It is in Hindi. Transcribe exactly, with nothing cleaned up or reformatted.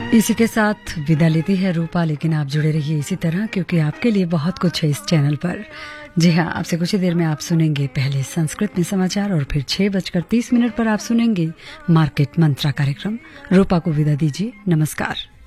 इसी के साथ विदा लेती है रूपा, लेकिन आप जुड़े रहिए इसी तरह क्योंकि आपके लिए बहुत कुछ है इस चैनल पर। जी हाँ, आपसे कुछ ही देर में आप सुनेंगे पहले संस्कृत में समाचार और फिर छह बजकर तीस मिनट पर आप सुनेंगे मार्केट मंत्रा कार्यक्रम। रूपा को विदा दीजिए, नमस्कार।